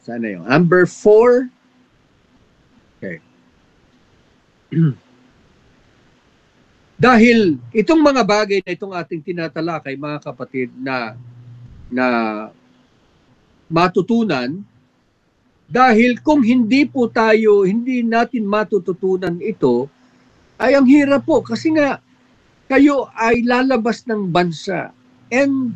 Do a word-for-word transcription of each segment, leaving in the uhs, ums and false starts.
Sana yun. Number four. Okay. Dahil itong mga bagay na itong ating tinatalakay, mga kapatid, na na matutunan, dahil kung hindi po tayo, hindi natin matututunan ito, ay ang hirap po. Kasi nga, kayo ay lalabas ng bansa and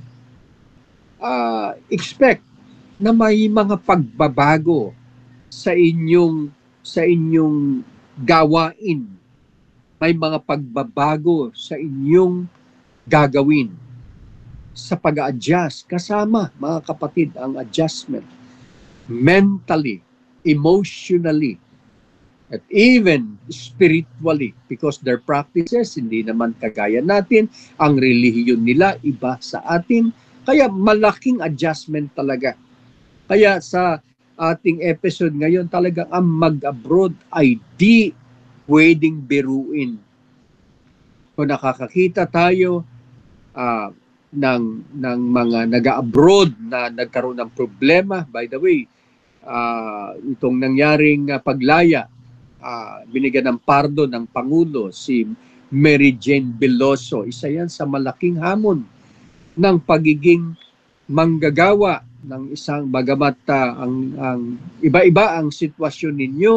uh, expect na may mga pagbabago sa inyong sa inyong gawain. May mga pagbabago sa inyong gagawin sa pag-adjust. Kasama, mga kapatid, ang adjustment mentally, emotionally, at even spiritually, because their practices hindi naman kagaya natin. Ang relihiyon nila iba sa atin. Kaya malaking adjustment talaga. Kaya sa ating episode ngayon, talagang ang mag-abroad ay di pwedeng biruin. Kung nakakakita tayo uh, ng, ng mga nag-abroad na nagkaroon ng problema, by the way, uh, itong nangyaring uh, paglaya, uh, binigyan ng pardon ng Pangulo, si Mary Jane Veloso. Isa yan sa malaking hamon ng pagiging manggagawa ng isang, bagamat uh, ang, ang iba-iba ang sitwasyon ninyo,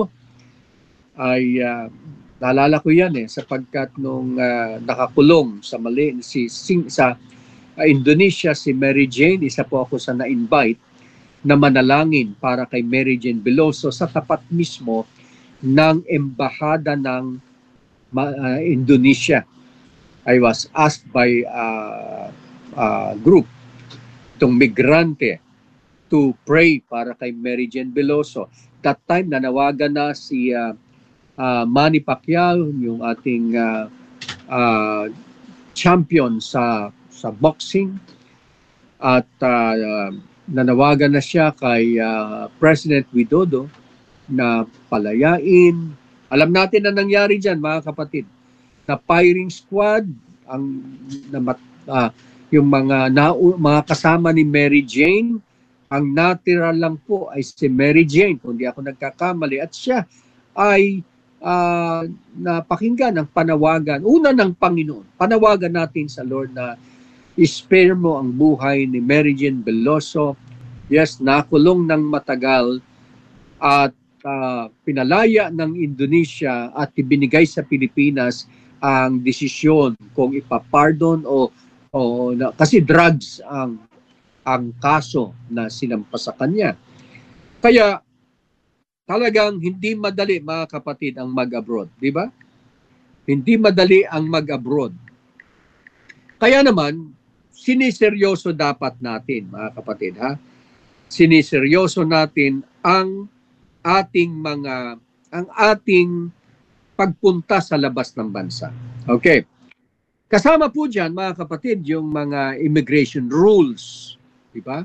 ay uh, naalala ko yan eh, sapagkat nung uh, nakakulong sa Mali, si, si, sa uh, Indonesia, si Mary Jane, isa po ako sa na-invite na manalangin para kay Mary Jane Veloso sa tapat mismo ng embahada ng uh, Indonesia. I was asked by a uh, uh, group, itong migrante, to pray para kay Mary Jane Veloso. That time, nanawagan na si uh, uh, Manny Pacquiao, yung ating uh, uh, champion sa sa boxing. At uh, nanawagan na siya kay uh, President Widodo na palayain. Alam natin na nangyari dyan, mga kapatid, na firing squad, ang na, uh, yung mga, na, mga kasama ni Mary Jane. Ang natira lang po ay si Mary Jane, kung di ako nagkakamali. At siya ay uh, napakinggan ng panawagan, una ng Panginoon. Panawagan natin sa Lord na i-spare mo ang buhay ni Mary Jane Veloso. Yes, nakulong ng matagal at uh, pinalaya ng Indonesia at ibinigay sa Pilipinas ang desisyon kung ipapardon o, o na, kasi drugs ang ang kaso na sinampas sa kanya. Kaya talagang hindi madali, mga kapatid, ang mag-abroad, di ba? Hindi madali ang mag-abroad. Kaya naman, siniseryoso dapat natin, mga kapatid, ha? Siniseryoso natin ang ating mga ang ating pagpunta sa labas ng bansa. Okay. Kasama po diyan, mga kapatid, yung mga immigration rules, di ba?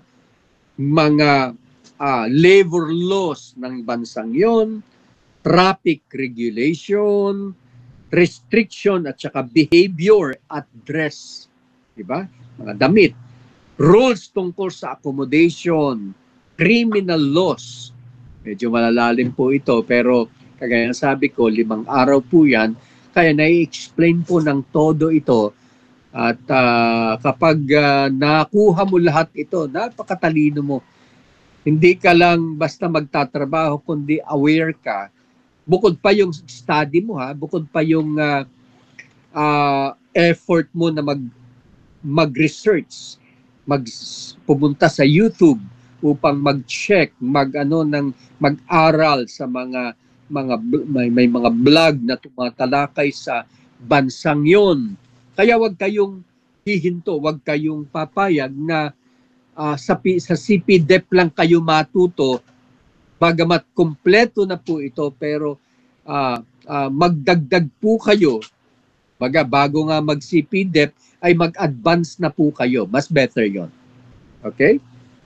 Mga uh, labor laws ng bansang yon, traffic regulation, restriction at saka behavior at dress, di ba? Mga damit, rules tungkol sa accommodation, criminal laws. Medyo malalalim po ito, pero kagaya sabi ko, limang araw po yan, kaya nai-explain po ng todo ito. At uh, kapag uh, nakuha mo lahat ito, napakatalino mo. Hindi ka lang basta magtatrabaho, kundi aware ka. Bukod pa yung study mo, ha? Bukod pa yung uh, uh, effort mo na mag, mag-research, mag, pumunta sa YouTube upang mag-check, mag-ano ng mag-aral sa mga mga may, may mga vlog na tumatalakay sa bansang yon. Kaya wag kayong hihinto, wag kayong papayag na uh, sa, sa C P D E P lang kayo matuto, bagamat kompleto na po ito, pero uh, uh, magdagdag po kayo. Baga, bago nga mag-C P D E P, ay mag-advance na po kayo. Mas better yon. Okay?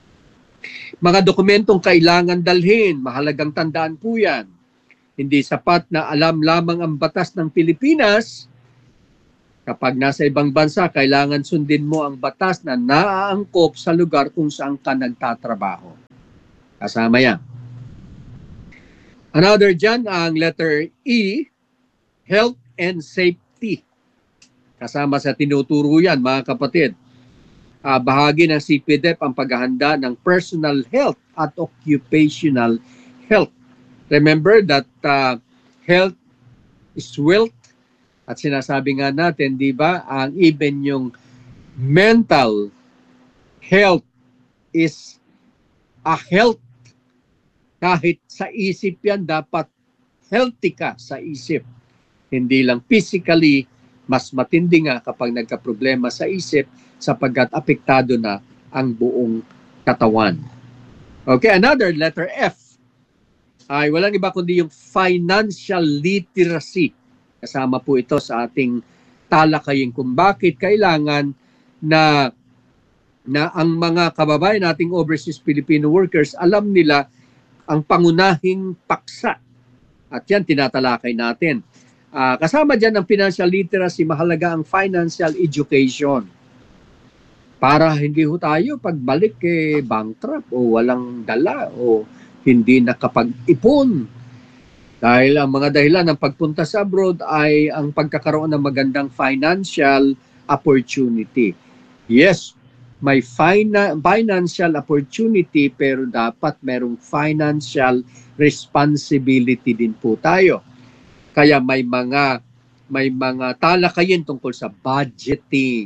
Mga dokumentong kailangan dalhin, mahalagang tandaan po yan. Hindi sapat na alam lamang ang batas ng Pilipinas. Kapag nasa ibang bansa, kailangan sundin mo ang batas na naaangkop sa lugar kung saan ka nagtatrabaho. Kasama yan. Another dyan, ang letter E, health and safety. Kasama sa tinuturo yan, mga kapatid. Uh, bahagi ng C P D E P ang paghahanda ng personal health at occupational health. Remember that uh, health is wealth. At sinasabi nga natin, di ba, ang even yung mental health is a health. Kahit sa isip yan, dapat healthy ka sa isip. Hindi lang physically, mas matindi nga kapag nagka-problema sa isip sapagkat apektado na ang buong katawan. Okay, another letter F ay walang iba kundi yung financial literacy. Kasama po ito sa ating talakayin kung bakit kailangan na na ang mga kababayan nating overseas Filipino workers alam nila ang pangunahing paksa. At yan tinatalakay natin. Uh, kasama dyan ang financial literacy, mahalaga ang financial education. Para hindi ho tayo pagbalik eh, bankrupt o walang dala o hindi nakapag-ipon. Dahil ang mga dahilan ng pagpunta sa abroad ay ang pagkakaroon ng magandang financial opportunity. Yes, may fina- financial opportunity pero dapat merong financial responsibility din po tayo. Kaya may mga may mga talakayin tungkol sa budgeting.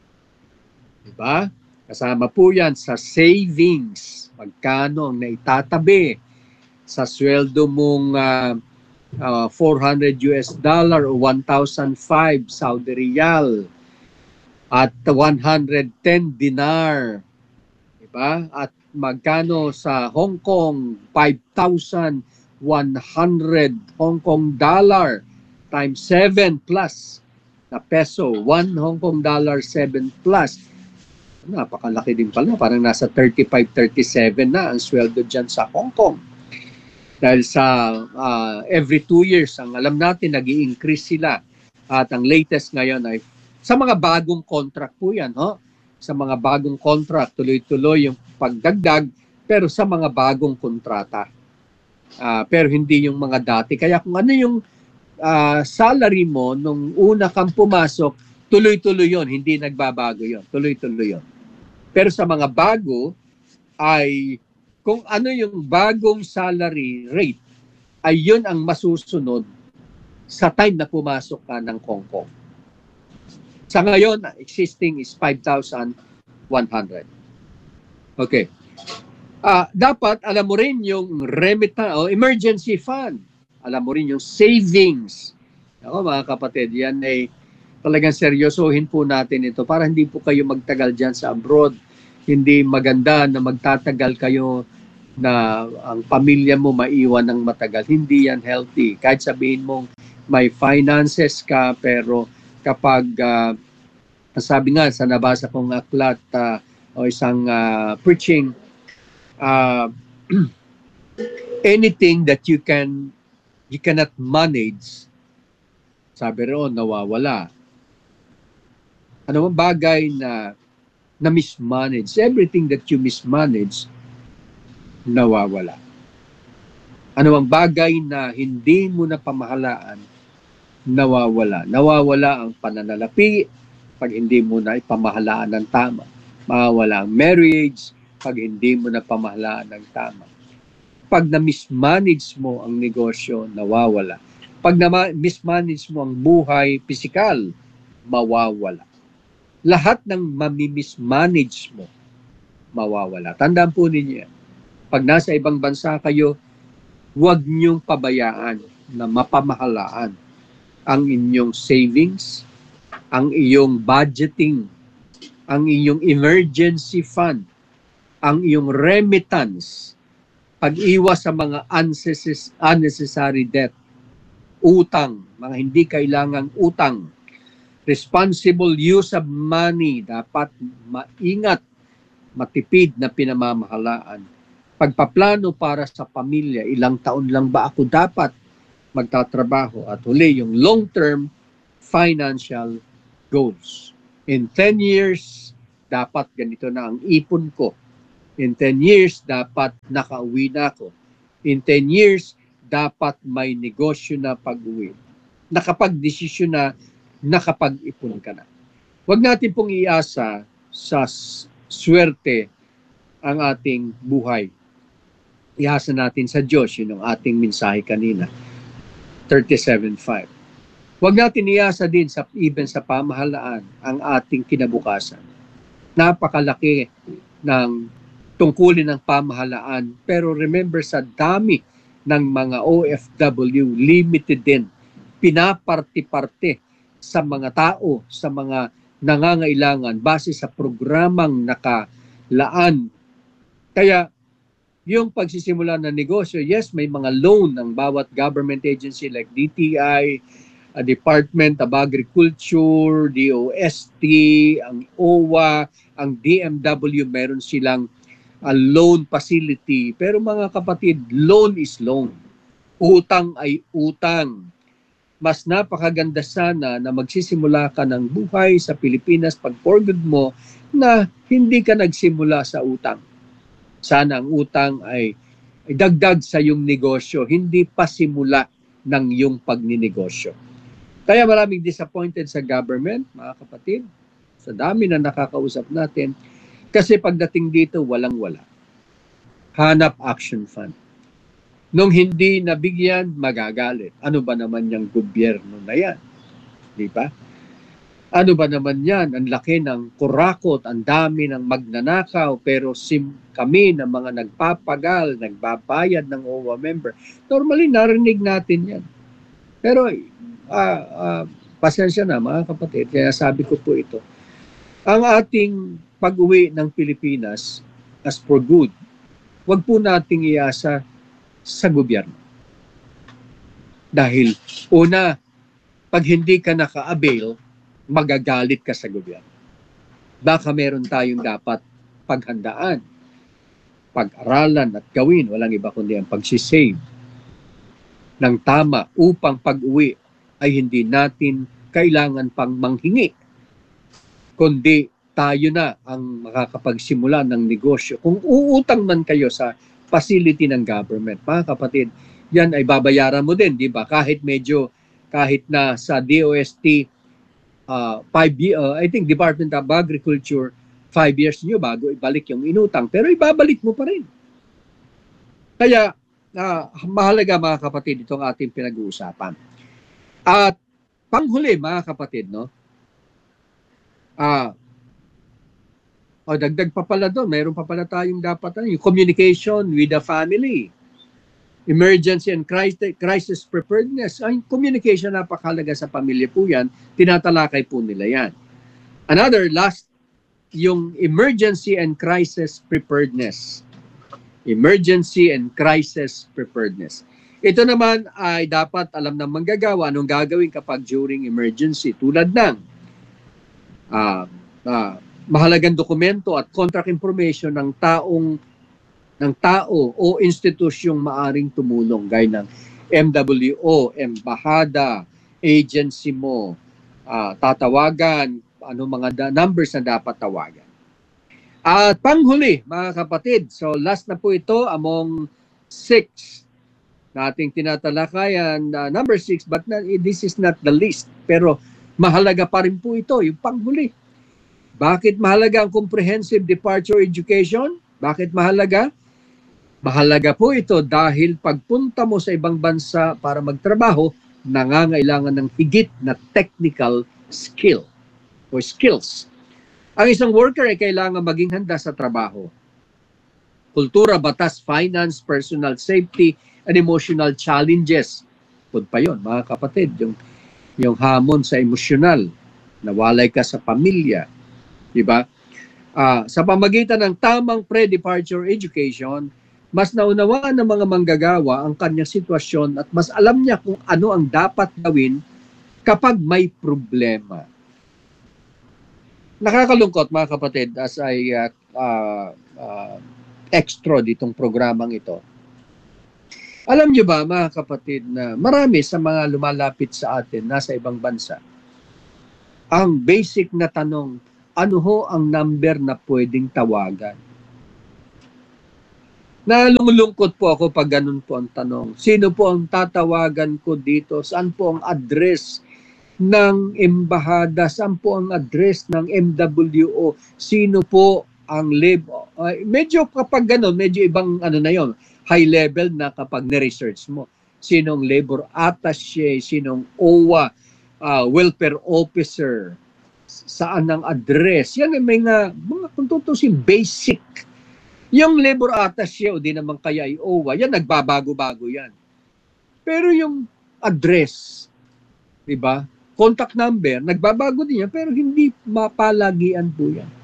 Diba? Kasama po yan sa savings. Magkano ang naitatabi sa sweldo mong uh, uh, four hundred U S dollar o one thousand five Saudi Riyal at one hundred ten dinar. Diba? At magkano sa Hong Kong, five thousand one hundred Hong Kong dollar times seven plus na peso, one Hong Kong dollar seven plus. Napakalaki din pala, parang nasa thirty-five, thirty-seven na ang sweldo dyan sa Hong Kong. Dahil sa uh, every two years, ang alam natin, nag-i-increase sila. At ang latest ngayon ay sa mga bagong contract po yan. Ho? Sa mga bagong contract, tuloy-tuloy yung pagdagdag, pero sa mga bagong kontrata. Uh, pero hindi yung mga dati. Kaya kung ano yung uh, salary mo nung una kang pumasok, tuloy-tuloy yon, hindi nagbabago yon, tuloy-tuloy yon. Pero sa mga bago ay kung ano yung bagong salary rate ay yun ang masusunod sa time na pumasok ka ng Hong Kong. Sa ngayon, existing is five thousand one hundred. Okay. Uh, dapat alam mo rin yung remittance o emergency fund. Alam mo rin yung savings. Ako mga kapatid, yan ay talagang seryosohin po natin ito para hindi po kayo magtagal dyan sa abroad. Hindi maganda na magtatagal kayo na ang pamilya mo maiwan ng matagal. Hindi yan healthy. Kahit sabihin mong may finances ka, pero kapag uh, sabi nga sa nabasa kong aklat uh, o isang uh, preaching, uh, anything that you can you cannot manage, sabi roon, nawawala. Ano bang bagay na na mismanage? Everything that you mismanage, nawawala. Ano bang bagay na hindi mo na pamahalaan, nawawala. Nawawala ang pananalapi pag hindi mo na ipamahalaan ng tama. Mawawala ang marriage pag hindi mo na pamahalaan ng tama. Pag na-mismanage mo ang negosyo, nawawala. Pag na-mismanage mo ang buhay pisikal, mawawala. Lahat ng mamimismanage mo, mawawala. Tandaan po ninyo yan. Pag nasa ibang bansa kayo, huwag niyong pabayaan na mapamahalaan ang inyong savings, ang iyong budgeting, ang iyong emergency fund, ang iyong remittance, pag-iwas sa mga unnecessary debt, utang, mga hindi kailangang utang, responsible use of money, dapat maingat, matipid na pinamamahalaan. Pagpaplano para sa pamilya, ilang taon lang ba ako dapat magtatrabaho? At huli, yung long-term financial goals. In ten years, dapat ganito na ang ipon ko. In ten years, dapat nakauwi na ako. In ten years, dapat may negosyo na pag-uwi. Nakapag-desisyon na, nakapag-ipon ka na. Huwag natin pong iasa sa swerte ang ating buhay. Iasa natin sa Diyos, yun ang ating mensahe kanina, thirty-seven five. Huwag natin iasa din sa even sa pamahalaan ang ating kinabukasan. Napakalaki ng tungkulin ng pamahalaan, pero remember sa dami ng mga O F W, limited din, pinaparte-parte sa mga tao, sa mga nangangailangan base sa programang nakalaan. Kaya yung pagsisimula ng negosyo, yes, may mga loan ng bawat government agency like D T I, uh, Department of Agriculture, D O S T, ang O W A, ang D M W, meron silang uh, loan facility. Pero mga kapatid, loan is loan. Utang ay utang. Mas napakaganda sana na magsisimula ka ng buhay sa Pilipinas pag for good mo na hindi ka nagsimula sa utang. Sana ang utang ay, ay dagdag sa iyong negosyo, hindi pa simula ng iyong pagninegosyo. Kaya maraming disappointed sa government, mga kapatid, sa dami na nakakausap natin, kasi pagdating dito, walang-wala. Hanap action fund. Nung hindi nabigyan, magagalit. Ano ba naman yung gobyerno na yan? Di ba? Ano ba naman yan? Ang laki ng kurakot, ang dami ng magnanakaw, pero sim kami na mga nagpapagal, nagbabayad ng O W A member. Normally, narinig natin yan. Pero, uh, uh, pasensya na mga kapatid, kaya sabi ko po ito. Ang ating pag-uwi ng Pilipinas as for good, wag po nating iasa sa gobyerno. Dahil, una, pag hindi ka naka-avail, magagalit ka sa gobyerno. Baka meron tayong dapat paghandaan, pag-aralan at gawin, walang iba kundi ang pagsisave ng tama upang pag-uwi ay hindi natin kailangan pang manghingi, kundi tayo na ang makakapagsimula ng negosyo. Kung uutang man kayo sa facility ng government, mga kapatid, yan ay babayaran mo din, di ba? Kahit medyo, kahit na sa D O S T, uh, five, uh, I think Department of Agriculture, five years nyo bago ibalik yung inutang, pero ibabalik mo pa rin. Kaya, uh, mahalaga mga kapatid, itong ating pinag-uusapan. At panghuli mga kapatid, no? Ah, uh, o dagdag pa pala doon, mayroon pa pala tayong dapat, ano, yung communication with the family. Emergency and crisis, crisis preparedness. Ay, communication, napakahalaga sa pamilya po yan. Tinatalakay po nila yan. Another, last, yung emergency and crisis preparedness. Emergency and crisis preparedness. Ito naman ay dapat alam ng manggagawa anong gagawin kapag during emergency. Tulad ng ah, uh, uh, mahalagang dokumento at contract information ng taong ng tao o institusyong maaring tumulong gaya ng M W O, embahada, agency mo, uh, tatawagan, ano mga da- numbers na dapat tawagan. At panghuli, mga kapatid, so last na po ito among six na ating tinatalakayan, uh, number six, but not, this is not the least, pero mahalaga pa rin po ito, yung panghuli. Bakit mahalaga ang comprehensive departure education? Bakit mahalaga? Mahalaga po ito dahil pagpunta mo sa ibang bansa para magtrabaho, nangangailangan ng higit na technical skill o skills. Ang isang worker ay kailangan maging handa sa trabaho. Kultura, batas, finance, personal safety, and emotional challenges. Pud pa yun, mga kapatid, yung, yung hamon sa emosyonal, nawalay ka sa pamilya, diba? Uh, sa pamagitan ng tamang pre-departure education, mas naunawaan ng mga manggagawa ang kanyang sitwasyon at mas alam niya kung ano ang dapat gawin kapag may problema. Nakakalungkot mga kapatid as I uh, uh, uh, extra ditong programang ito. Alam niyo ba mga kapatid na marami sa mga lumalapit sa atin nasa ibang bansa, ang basic na tanong, ano ho ang number na pwedeng tawagan? Nalulungkot po ako pag ganun po ang tanong. Sino po ang tatawagan ko dito? Saan po ang address ng embahada? Saan po ang address ng M W O? Sino po ang lib? Uh, medyo kapag ganun, medyo ibang ano na yon, high level na kapag na-research mo. Sinong labor attaché, sinong O W A, uh, welfare officer, saan ang address. Yan ay mga, mga kung tutusin, basic. Yung labor attaché o di naman kaya ay O W A, yan nagbabago-bago yan. Pero yung address, di ba? Contact number, nagbabago din yan, pero hindi mapalagian po yan.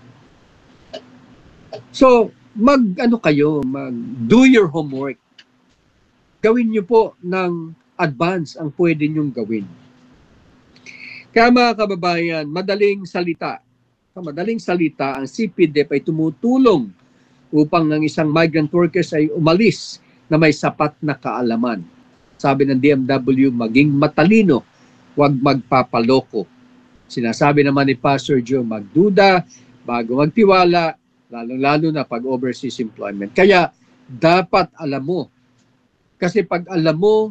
So, mag ano kayo, mag do your homework. Gawin niyo po ng advance ang pwede niyong gawin. Kaya mga kababayan, madaling salita, madaling salita, ang C P D E P ay tumutulong upang ang isang migrant workers ay umalis na may sapat na kaalaman. Sabi ng D M W, maging matalino, huwag magpapaloko. Sinasabi naman ni Pastor Joe, magduda, bago magtiwala, lalong-lalo na pag overseas employment. Kaya dapat alam mo, kasi pag alam mo,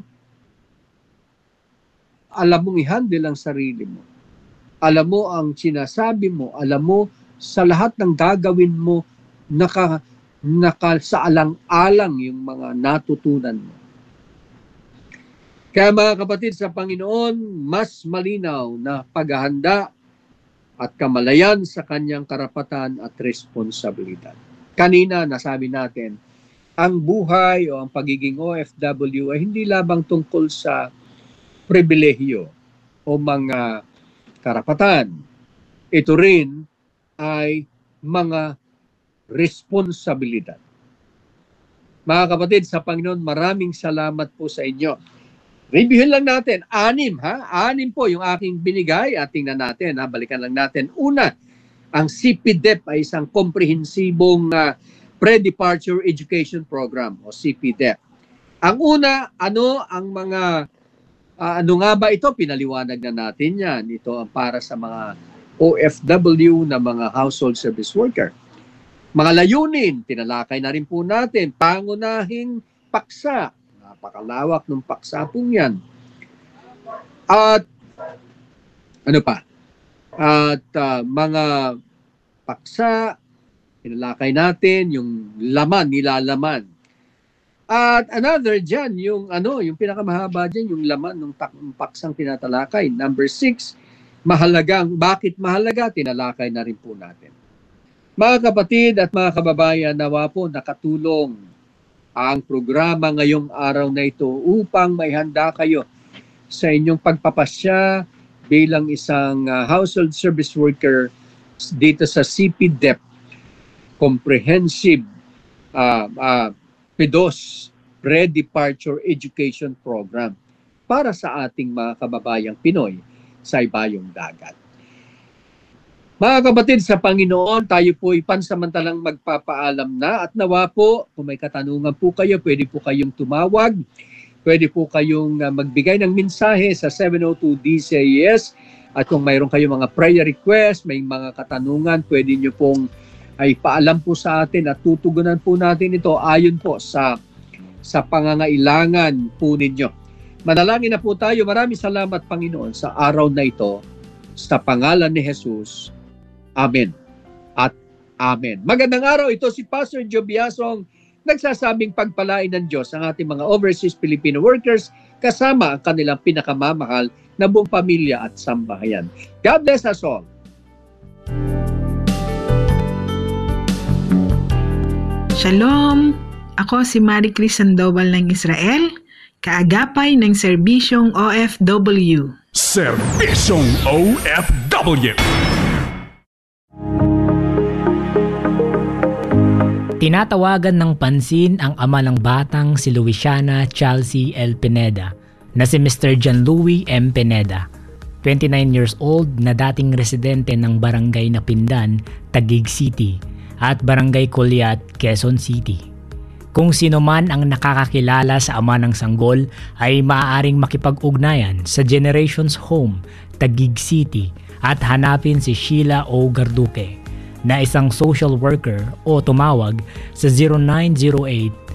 alam mong i-handle ang sarili mo. Alam mo ang sinasabi mo, alam mo sa lahat ng gagawin mo, naka, naka sa alang-alang yung mga natutunan mo. Kaya mga kapatid sa Panginoon, mas malinaw na paghahanda at kamalayan sa kanyang karapatan at responsibilidad. Kanina nasabi natin, ang buhay o ang pagiging O F W ay hindi labang tungkol sa pribilehiyo o mga karapatan. Ito rin ay mga responsibilidad. Mga kapatid sa Panginoon, maraming salamat po sa inyo. Reviewin lang natin, anim ha? Anim po yung aking binigay at tingnan natin ha? Balikan lang natin. Una, ang C P D E P ay isang komprehensibong uh, pre-departure education program o C P D E P. Ang una, ano ang mga, uh, ano nga ba ito? Pinaliwanag na natin yan. Ito ang para sa mga O F W na mga household service worker. Mga layunin, tinalakay na rin po natin, pangunahing paksa. Napakalawak ng paksa pong yan. At ano pa? At uh, mga paksa, tinalakay natin yung laman, nilalaman. At another dyan, yung ano, yung pinakamahaba dyan, yung laman ng paksang tinatalakay. Number six, mahalagang, bakit mahalaga? Tinalakay na rin po natin. Mga kapatid at mga kababayan, nawa po nakatulong ang programa ngayong araw na ito upang maihanda kayo sa inyong pagpapasya bilang isang uh, household service worker dito sa C P D E P, Comprehensive uh, uh, P D O S, Pre-Departure Education Program para sa ating mga kababayang Pinoy sa ibayong dagat. Mga kapatid sa Panginoon, tayo po ay pansamantalang magpapaalam na at nawa po, kung may katanungan po kayo, pwede po kayong tumawag, pwede po kayong uh, magbigay ng mensahe sa seven oh two D C I S at kung mayroon kayong mga prayer request, may mga katanungan, pwede nyo pong ay paalam po sa atin at tutugunan po natin ito ayon po sa, sa pangangailangan po ninyo. Manalangin na po tayo. Maraming salamat Panginoon sa araw na ito sa pangalan ni Jesus. Amen at amen. Magandang araw, ito si Pastor Joe Biasong nagsasabing pagpalain ng Diyos ang ating mga overseas Filipino workers kasama ang kanilang pinakamamahal na buong pamilya at sambahayan. God bless us all. Shalom! Ako si Marie Chris Sandoval ng Israel, kaagapay ng Serbisyong O F W. Serbisyong O F W. Tinatawagan ng pansin ang ama ng batang si Luisiana Chelsea L. Pineda na si Mister John Louis M. Pineda, twenty-nine years old na dating residente ng Barangay Napindan, Taguig City at Barangay Colyat, Quezon City. Kung sino man ang nakakakilala sa ama ng sanggol ay maaaring makipag-ugnayan sa Generations Home, Taguig City at hanapin si Sheila O. Garduque na isang social worker o tumawag sa zero nine zero eight